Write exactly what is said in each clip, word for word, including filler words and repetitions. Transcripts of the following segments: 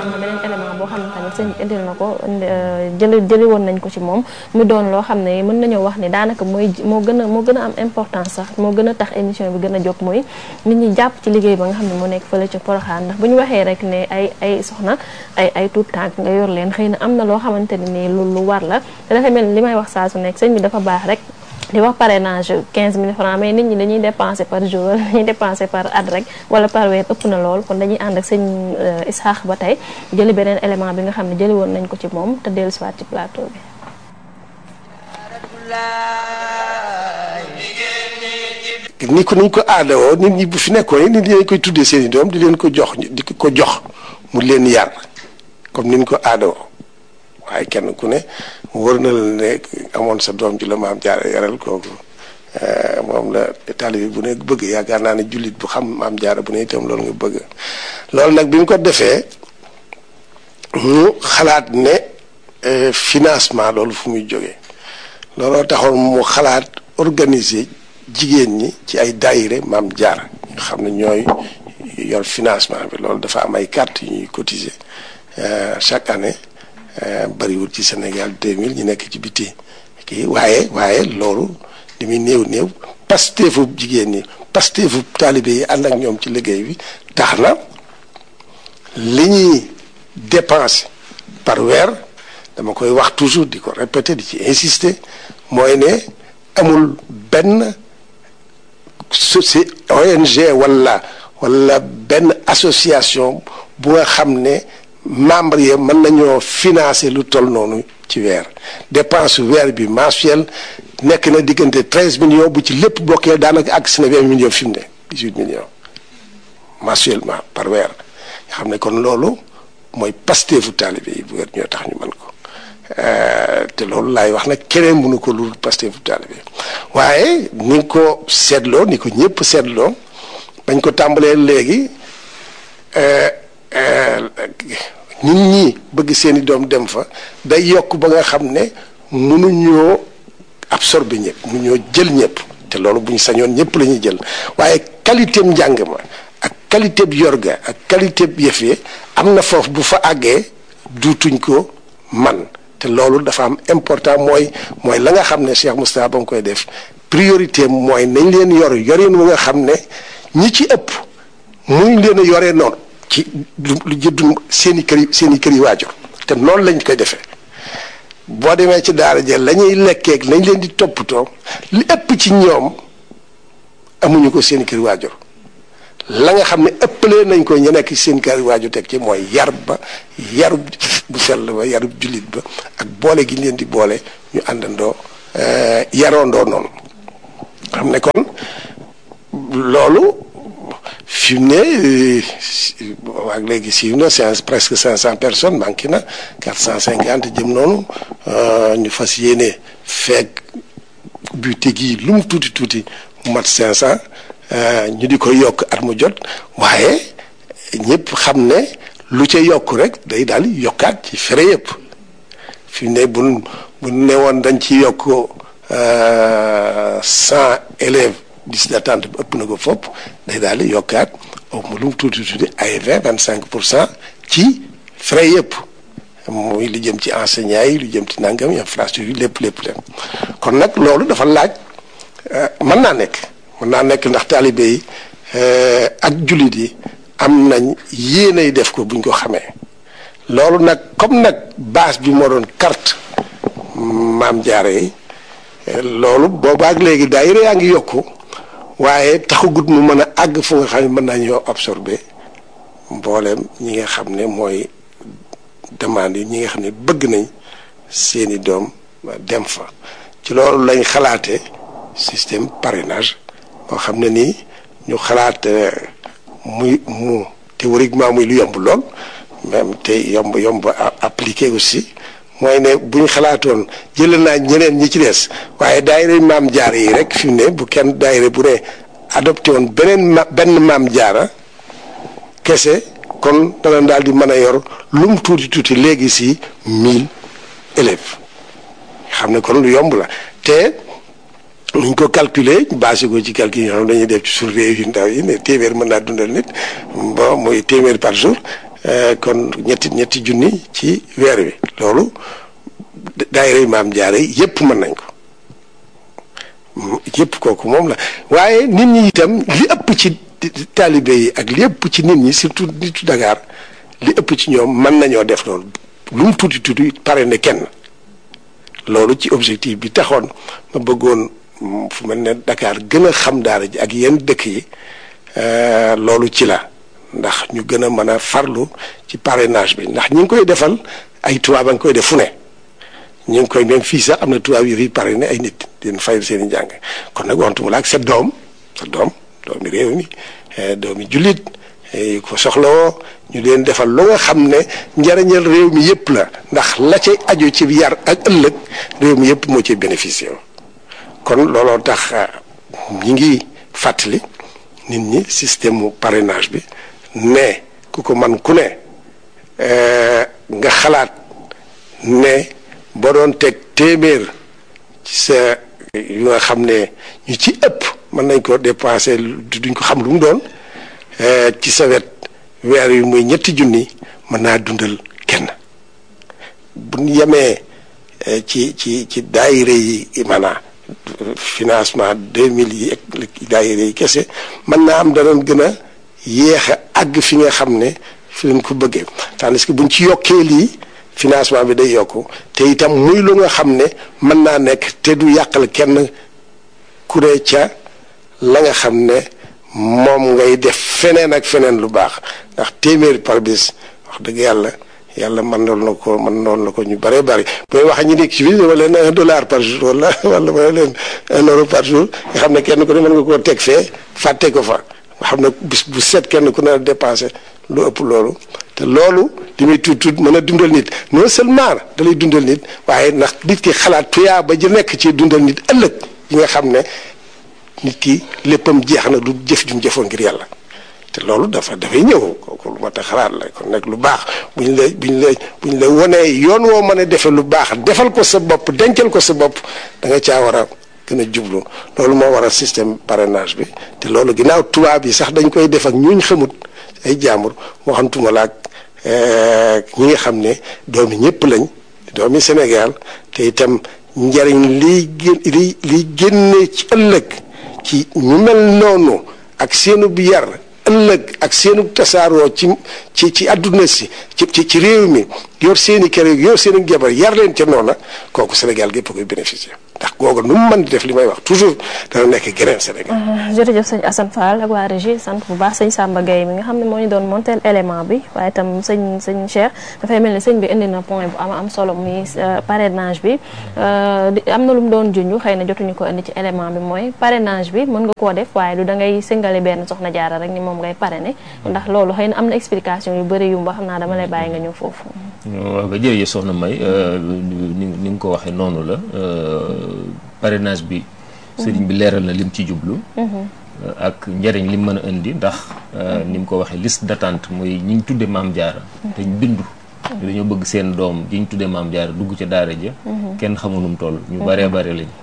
am na beneen élément boo xam ne tamit sëñ bi indil na ko jëli jëli woon nañ ko ci moom mu doon loo xam ne mën nañoo wax ne daanaka mooy moo gën a moo gën a am importance sax moo gën a tax émission bi gën a jóg mooy nit ñi jàpp ci liggéey ba nga xam ne moo nekk fële ca Porokhane ndax bu ñu waxee rek ne ay ay soxna ay ay tuut tànk nga yor leen xëy na am na loo xamante ne nii lu lu war la te dafa mel ni li may wax saa su nekk sëñ bi dafa baax rek di wax parrainage quinze mille francs mais nit ñi dañuy dépenser par jour wala dañuy dépenser par at rek wala par weer ëpp na lool kon dañuy ànd ak sëñ Isaax ba tey jëli beneen élément bi nga xam ne jëli woon nañ ko ci moom te dellu siwaat ci plateau bi. ni ko niñ ko aadawoo nit ñi bu fi nekkoon nit ñi dañ koy tuddee seen i doom di leen ko jox di ko jox mu leen yar comme niñ ko aadawoo waaye kenn ku ne wër na la ne amoon sa doom ji la maam jaara yaral kooku moom la taalibe bu ne bëgg yaakaar naa ne jullit bu xam maam jaara bu ne itam loolu nga bëgg loolu nag bi ñu ko defee mu xalaat ne financement loolu fu muy jógee looloo taxoon mu xalaat organiser jigéen ñi ci ay daayire maam jaara nga xam ne ñooy yor financement bi loolu dafa am ay carte yu ñuy cotiser chaque année bariwul ci Sénégal deux mille ñu nekk ci biti kii waaye waaye loolu li muy néew néew pasteefu jigéen ñi pasteefu taalibe yi ànd ak ñoom ci liggéey bi tax na li ñuy dépenser par weer dama koy wax toujours di ko répéter di ci insister mooy ne amul benn soci O N G wala wala benn association bu nga xam ne membre yi mën nañoo financer lu toll noonu ci weer dépense weer bi mensuel nekk na diggante treize millions bu ci lépp bokkee daanaka ak si na vingt millions fi mu ne dix-huit millions mensuellement par weer nga xam ne kon loolu mooy pasteefu taalibe yi bu weer ñoo tax ñu mën ko te loolu laay wax nag keneen mënu ko lu pasteefu taalibe waaye ni nga ko seetloo ni ko ñëpp seetloo bañ ko tàmbalee léegi nit ñi bëgg seeni doom dem fa day yokk ba nga xam ne mënuñoo absorber ñëpp mënuñoo jël ñëpp te loolu bu ñu sañoon ñëpp la ñuy jël waaye qualité njàng ma ak qualité bi yorga ak qualité bi yëf yi am na foofu bu fa àggee duutuñ ko man te loolu dafa am important mooy mooy la nga xam ne Cheikh Moustapha ba nga koy def priorité mooy nañ leen yor yorin wu nga xam ne ñi ci ëpp muñ leen a yoree noonu ci lu jëddu seen i kër yi seen i kër yi waajur te noonu lañ koy defee boo demee ci daara jël la ñuy lekkeeg lañ leen di toppatoo li ëpp ci ñoom amuñu ko seen i kër yi waajur la nga xam ne ëppalee nañ ko ñu nekk ci seen kër yi waajur teg ci mooy yar ba yarub bu sell ba yarub jullit ba ak boole gi leen di boole ñu àndandoo yaroondoo noonu xam ne kon loolu fi mu ne waag léegi siiw na c'est presque cinq cent personnes manqué na quatre cent cinquante jëm noonu ñu fas yéene feeg buté gi lu mu tuuti tuuti mu mat cinq cent ñu di ko yokk at mu jot waaye ñëpp xam ne lu ca yokk rek day daal yokkaat ci fere yëpp fi mu ne buñ buñ ne woon dañ ci yokk cent élèves liste d'attente bi ëpp na ko fopp day daal di yokkaat au mu lu mu tuuti tuuti ay vingt vingt cinq pour cent ci frais yëpp muy lu jëm ci enseignants yi lu jëm ci nangam infrastructure yi lépp lépp lépp kon nag loolu dafa laaj mën naa nekk mën naa nekk ndax taalibe yi ak jullit yi am nañ yéenay def ko buñ ko xamee loolu nag comme nag base bi moo doon carte maam jaare yi loolu boobaak léegi daayira yaa ngi yokku waaye taxagut mu mën a àgg fu nga xam ne mën naa ñoo absorber mbooleem ñi nga xam ne mooy demande yi ñi nga xam ne bëgg nañ seeni doom dem fa ci loolu lañ xalaate système parrainage boo xam ne nii ñu xalaat muy mu théoriquement muy lu yomb lool même te yomb yomb appliqué aussi mooy ne bu ñu xalaatoon jëlee naa ñeneen ñi ci des waaye daayira maam jaara yi rek fi mu ne bu kenn daayira bu ne adopté woon beneen ma benn maam jaara kese kon dana daal di mën a yor lu mu tuuti tuuti léegi si mille élèves xam ne kon lu yomb la te nuñ ko calculer basé ko ci calcul yi xam dañuy def ci suñu réew yu ndaw yi ne téeméer mën naa dundal nit bon mooy téeméer par jour kon ñetti ñetti junni ci weer wi loolu daayira maam jaara yépp mën nañ ko yépp kooku moom la waaye nit ñi itam li ëpp ci taalibe yi ak li ëpp ci nit ñi surtout nitu Dakar li ëpp ci ñoom mën nañoo def loolu lu mu tuuti tuuti pare ne kenn loolu ci objectif bi taxoon ma bëggoon fu mel ne Dakar gën a xam daara ji ak yenn dëkk yi loolu ci la ndax ñu gën a mën a farlu ci parrainage bi ndax ñi ngi koy defal ay tubaab a ngi koy def fu ne ñu ngi koy même fii sax am na tubaab yu fi parrainé ay nit di leen fayal seen i njàng kon nag waxtu mu la ak sa doom sa doom doomi réew mi doomi jullit yu ko soxlawoo ñu leen defal lu nga xam ne njariñal réew mi yëpp la ndax la cay aju ci yar ak ëllëg réew mi yëpp moo ciy bénéficié kon looloo tax ñi ngi fàttali nit ñi système mu parrainage bi ne ku ko man ku ne nga xalaat ne boo doon teg téeméer ci sa yu nga xam ne ñu ci ëpp mën nañ ko dépensé duñ ko xam lu mu doon ci sa wet weer yu muy ñetti junni mën naa dundal kenn buñ yemee ci ci ci daayira yi maanaam financement deux mille yi ak daayira yi kese mën naa am danoon gën a yéex a àgg fi nga xam ne fi leen ko bëggee tandis que buñ ci yokkee lii financement bi day yokku te itam muy lu nga xam ne mën naa nekk te du yàqal kenn ku ne ca la nga xam ne moom ngay def feneen ak feneen lu baax ndax téeméeri par bis wax dëgg yàlla yàlla mën noonu la ko mën noonu la ko ñu bëree bëri booy wax ñu nekk ci biir wala leen un dollar par jour wala wala wala leen un euro par jour nga xam ne kenn ku ne mën nga koo teg fee fàtte ko fa nga xam ne bis bu set kenn ku ne dépensé lu ëpp loolu te loolu li muy tuut tuut mën a dundal nit non seulement da lay dundal nit waaye ndax nit ki xalaat tuyaa ba ji nekk ci dundal nit ëllëg yi nga xam ne nit ki léppam jeex na du jëf jum jëfoon ngir yàlla te loolu dafa dafay ñëw kooku lu ma tax xalaat la kon nag lu baax bu ñu la bu ñu la bu ñu la wonee yoon woo mën a defee lu baax defal ko sa bopp dencal ko sa bopp da nga caa war a gën a jublu loolu moo waral système parrainage bi te loolu ginnaaw tubaab yi sax dañ koy def ak ñuñ xamut ay jaambur moo xam tuma la ak ñi nga xam ne doomi ñëpp lañ doomi Sénégal te itam njariñ liy gén li liy génne ci ëllëg ci ñu mel noonu ak seenu bi yar ëllëg ak seenu tasaaroo ci ci ci àdduna si ci ci ci réew mi yor seeni kër yor seeni jabar yar leen ca noona kooku Sénégal gépp koy bénéficier ndax googu nu mu mën di def li may wax toujours dana nekk geneen Sénégal. jërëjëf sëñ Assane Fall ak waa régie sant bu baax sëñ Samba Gueye mi nga xam ne moo ñu doon monteel élément bi waaye itam sëñ sëñ Cheikh dafay mel ni sëñ bi indi na point bu am am solo muy parrainage bi am na lu mu doon junj xëy na jotuñu ko indi ci élément bi mooy parrainage bi mën nga koo def waaye du da ngay singale benn soxna jaara rek ni moom ngay parrainer ndax loolu xëy na am na explication yu bëri yu mu wax xam naa dama lay bàyyi nga ñëw foofu. waaw ba jërëjëf soxna May ni ni nga ko waxee noonu la parrainage bi sëriñ bi leeral na lim ci jublu ak njëriñ lim mën a indi ndax ni mu ko waxee liste d'attente mooy ñi ñu tudde maam jaara te ñu bindu dañoo bëgg seen doom ji ñu tudde maam jaara dugg ca daara ja kenn xamu nu mu toll ñu baree bare lañ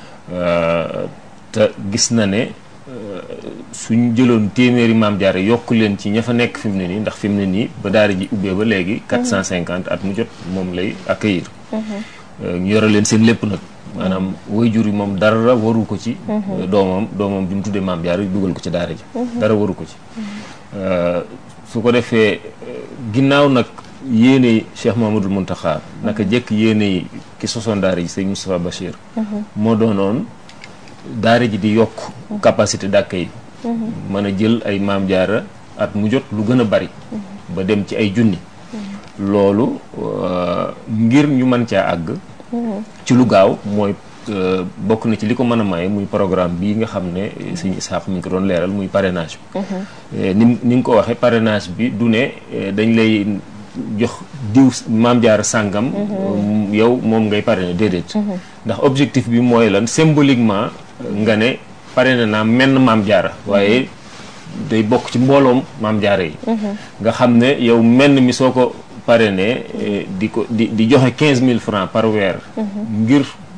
te gis na ne suñ jëloon téeméeri maam jaara yokk leen ci ña fa nekk fi mu ne nii ndax fi mu ne nii ba daara ji ubbee ba léegi quatre cent cinquante at mu jot moom lay accueillir ñu yore leen seen lépp nag maanaam waajur yi moom dara waru ko ci doomam doomam bi mu tuddee maam jaara dugal ko ci daara ji dara waru ko ci su ko defee ginnaaw nag yéene Cheikh Mamadou Mountakha naka jekk yéene yi ki sosoon daara ji sëñ Moustapha Bachir moo doonoon daara ji di yokk capacité d'accueil mën a jël ay maam jaara at mu jot lu gën a bari ba dem ci ay junni loolu ngir ñu mën caa àgg ci lu gaaw mooy bokk na ci li ko mën a maye muy programme bii nga xam ne sëñ Isaax mi ngi ko doon leeral muy parrainage bi ni ni nga ko waxee parrainage bi du ne dañ lay jox diw maam jaara sàngam yow moom ngay parrainer déedéet ndax objectif bi mooy lan symboliquement nga ne parrainé naa menn maam jaara waaye day bokk ci mbooloom maam jaara yi nga xam ne yow menn mi soo ko parrainé di ko di di joxe quinze mille francs par weer ngir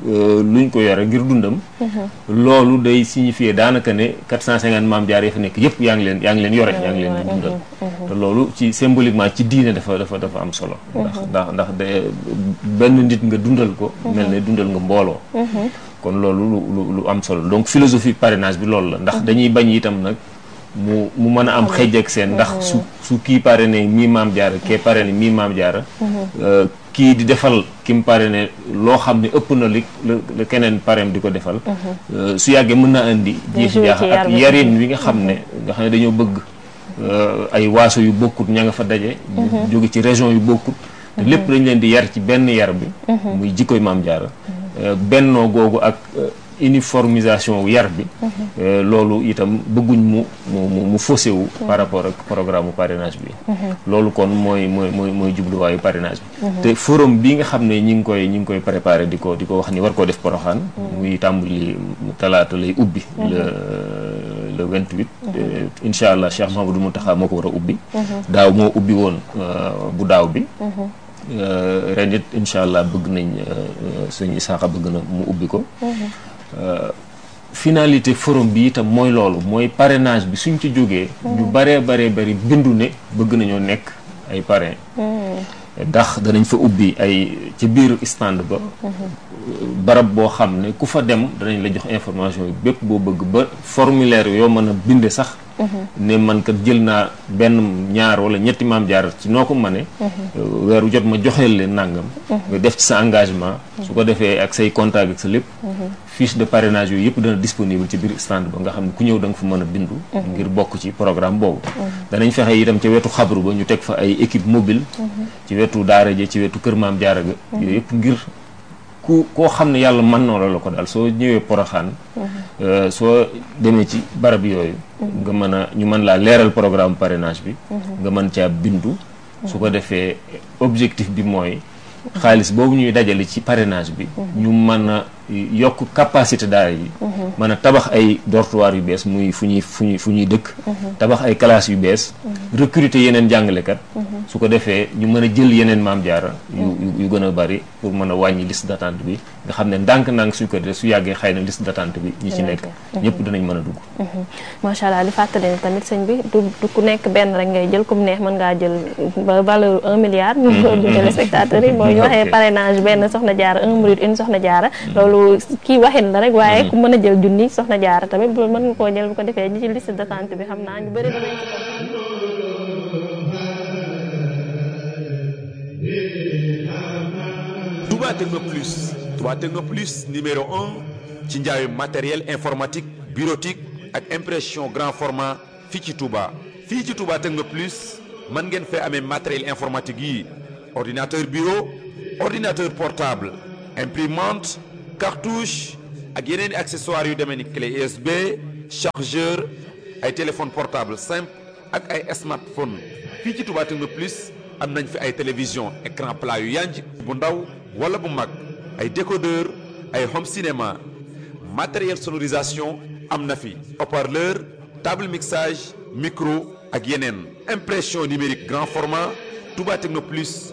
luñ ko yore ngir dundam loolu day signifier daanaka ne quatre cent cinquante maam jaar yi fa nekk yëpp yaa ngi leen yaa ngi leen yore yaa ngi leen di dundal te loolu ci symboliquement ci diine dafa dafa dafa am solo ndax ndax ndax de benn nit nga dundal ko mel ne dundal nga mbooloo kon loolu lu lu am solo donc philosophie parrainage bi loolu la ndax dañuy bañ itam nag mu mu mën a am xëj ak seen ndax su su kii parrainé mii maam jaara kee parrainé mii maam jaara kii di defal ki mu parrainé loo xam ne ëpp na li la keneen parrain di ko defal su yàggee mën naa indi jiixi jaax ak yarin wi nga xam ne nga xam ne dañoo bëgg ay waaso yu bokkut ña nga fa daje jóge ci région yu bokkut te lépp dañ leen di yar ci benn yar bi muy jikkoy maam jaara bennoo googu ak uniformisation yar bi loolu itam bëgguñ mu mu mu faussé wu par rapport ak programme mu parrainage bi loolu kon mooy mooy mooy mooy jubluwaayu parrainage bi te forum bi nga xam ne ñi ngi koy ñi ngi koy préparé di ko di ko wax ni war koo def Porokhane muy tàmbali talaata lay ubbi le le vingt-huit incha allah Cheikh Mouhamadou Mountakha moo ko war a ubbi daaw moo ubbi woon bu daaw bi ren it incha allah bëgg nañ sëñ Isaaxa bëgg na mu ubbi ko finalité forum bi itam mooy loolu mooy parrainage bi suñ ci jógee ñu baree baree bari bindu ne bëgg nañoo nekk ay parrain ndax danañ fa ubbi ay ci biir stand ba barab boo xam ne ku fa dem danañ la jox information yi bépp boo bëgg ba formulaire yoo mën a binde sax ne man kat jël naa benn ñaar wala ñetti maam jaar ci noo ko mëne weeru jot ma joxeel leen nàngam nga def ci sa engagement su ko defee ak say contact ak sa lépp fiche de parrainage yooyu yëpp dana disponible ci biir stand ba nga xam ne ku ñëw da nga fa mën a bindu ngir bokk ci programme boobu danañ fexe itam ci wetu xabru ba ñu teg fa ay équipe mobile ci wetu daara ja ci wetu kër maam jaara ga yooyu yëpp ngir ku koo xam ne yàlla mën na la ko daal soo ñëwee Porokhane soo demee ci barab yooyu nga mën a ñu mën laa leeral programme parrainage bi nga mën caa bindu su ko defee objectif bi mooy xaalis boobu ñuy dajale ci parrainage bi ñu mën a yokk capacité daara yi mën a tabax ay dortoir yu bees muy fu ñuy fu ñuy fu ñuy dëkk tabax ay classes yu bees recruter yeneen jàngalekat su ko defee ñu mën a jël yeneen maam jaara yu yu gën a bari pour mën a wàññi liste d'attente bi nga xam ne ndànk-ndànk suñ ko defee su yàggee xëy na liste d'attente bi ñi ci nekk ñëpp dinañ mën a dugg macha allah li fàttali ne tamit sëñ bi du du ku nekk benn rek ngay jël comme neex mën ngaa jël ba valeur un milliard ñu ko du téléspectateurs yi mooy ñu waxee parrainage benn soxna jaara un minute une soxna jaara loolu kii waxin la rek waaye ku mën a jël junni soxna jaara tamit loolu mën nga koo jël bu ko defee ñi ci liste d'attente bi xam naa ñu bëri danañ ci Touba Techno Plus Touba Techno Plus numéro un ci njaayu matériel informatique bureautique ak impression grand format fii ci Touba fii ci Touba Techno Plus mën ngeen fee amee matériel informatique yi ordinateur bureau ordinateur portable imprimante cartouche ak yeneen i accessoires yu demee ni clé U S B chargeur ay téléphone portable simple ak ay smartphone fii ci Touba Techno Plus am nañ fi ay télévision écran plat yu yanj bu ndaw wala bu mag ay décodeur ay home cinéma matériel sonorisation am na fi haut-parleur table mixage micro ak yeneen impression numérique grand format Touba Techno Plus